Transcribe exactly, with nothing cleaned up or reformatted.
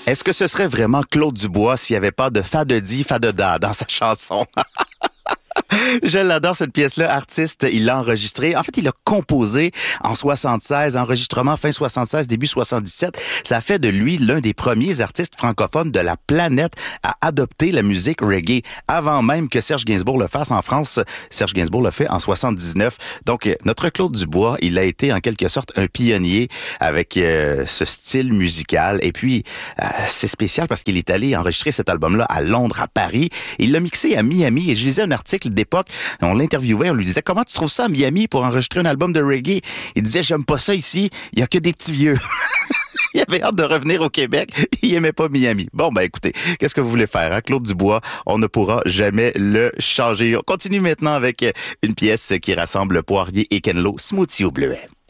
Est-ce que ce serait vraiment Claude Dubois s'il n'y avait pas de fa de di, fa de da dans sa chanson? Je l'adore, cette pièce-là. Artiste, il l'a enregistrée. En fait, il l'a composée en soixante-seize, enregistrement fin soixante-seize, début soixante-dix-sept. Ça fait de lui l'un des premiers artistes francophones de la planète à adopter la musique reggae. Avant même que Serge Gainsbourg le fasse en France, Serge Gainsbourg l'a fait en soixante-dix-neuf. Donc, notre Claude Dubois, il a été en quelque sorte un pionnier avec euh, ce style musical. Et puis, euh, c'est spécial parce qu'il est allé enregistrer cet album-là à Londres, à Paris. Il l'a mixé à Miami. Et je lisais un article d'époque, on l'interviewait, on lui disait « Comment tu trouves ça à Miami pour enregistrer un album de reggae? » Il disait « J'aime pas ça ici, il y a que des petits vieux. » Il avait hâte de revenir au Québec, il aimait pas Miami. Bon, ben écoutez, qu'est-ce que vous voulez faire, hein? Claude Dubois, on ne pourra jamais le changer. On continue maintenant avec une pièce qui rassemble Poirier et Ken Lo, Smoothie au bleuet.